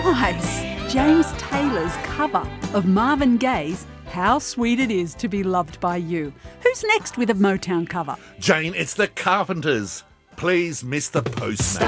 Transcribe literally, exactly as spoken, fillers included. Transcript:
Nice. James Taylor's cover of Marvin Gaye's How Sweet It Is to Be Loved by You. Who's next with a Motown cover? Jane, it's the Carpenters. Please, Mister Postman.